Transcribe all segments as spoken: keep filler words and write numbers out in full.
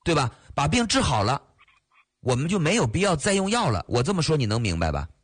对吧？把病治好了，我们就没有必要再用药了。我这么说你能明白吧？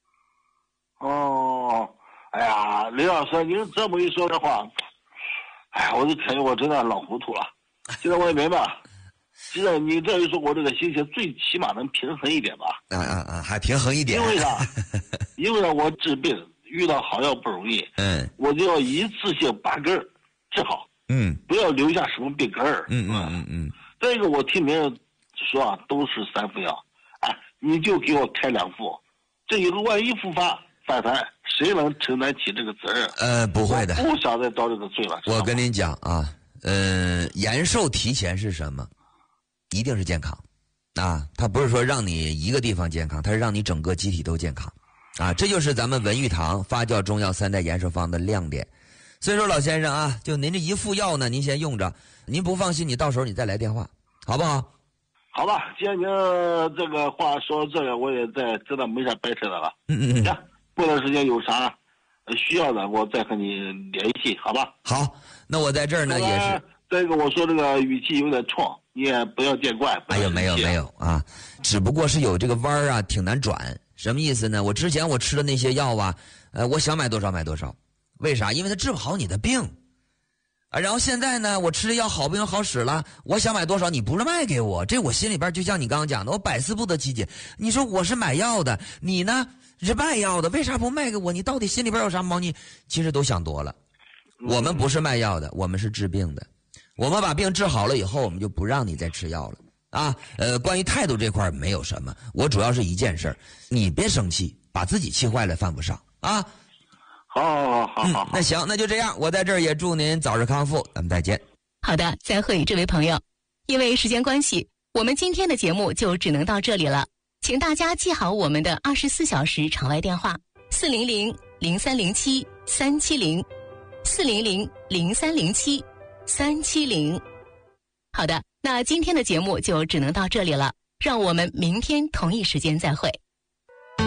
哦，哎呀，李老师，您这么一说的话，哎，我就感觉我真的老糊涂了。现在我也明白了，现在你这一说，我这个心情最起码能平衡一点吧？ 啊啊啊，还平衡一点。 因为啥？因为呢，我治病遇到好药不容易， 嗯， 我就要一次性把根儿治好， 嗯， 不要留下什么病根儿。 嗯嗯嗯嗯。 再一个，我听别人说啊，都是三副药，哎，你就给我开两副，这一个万一复发反弹，谁能承担起这个责任？ 呃，不会的， 我不想再遭这个罪了。 我跟您讲啊，呃，延寿提前是什么？一定是健康，啊，它不是说让你一个地方健康，它是让你整个机体都健康，啊，这就是咱们文玉堂发酵中药三代延寿方的亮点。所以说，老先生啊，就您这一副药呢，您先用着，您不放心，你到时候你再来电话，好不好？ 好吧，既然您这个话说到这个，我也在真的没啥掰扯的了。 嗯嗯嗯。 行，过段时间有啥需要的，我再和你联系，好吧？ 好，那我在这儿呢也是。 再一个，我说这个语气有点冲，你也不要见怪。 哎呦，没有没有啊，只不过是有这个弯儿啊，挺难转。什么意思呢？我之前我吃的那些药啊，呃，我想买多少买多少，为啥？因为它治不好你的病啊。然后现在呢，我吃的药好不容易好使了，我想买多少，你不是卖给我，这我心里边就像你刚刚讲的，我百思不得其解。你说我是买药的，你呢是卖药的，为啥不卖给我？你到底心里边有啥猫腻？其实都想多了。我们不是卖药的，我们是治病的。我们把病治好了以后，我们就不让你再吃药了啊。呃，关于态度这块没有什么，我主要是一件事儿，你别生气，把自己气坏了犯不上啊。 好好好好好、 嗯，那行，那就这样，我在这儿也祝您早日康复，咱们再见。 好的，再会，这位朋友。因为时间关系，我们今天的节目就只能到这里了，请大家记好我们的二十四小时场外电话：四零零零三零七三七零，四零零零三零七三七零。好的，那今天的节目就只能到这里了，让我们明天同一时间再会。